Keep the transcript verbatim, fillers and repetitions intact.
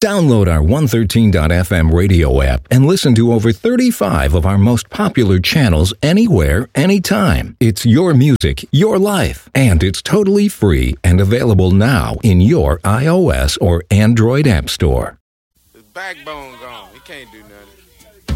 Download our one thirteen dot f m radio app and listen to over thirty-five of our most popular channels anywhere, anytime. It's your music, your life, and it's totally free and available now in your iOS or Android app store. His backbone gone. He can't do nothing.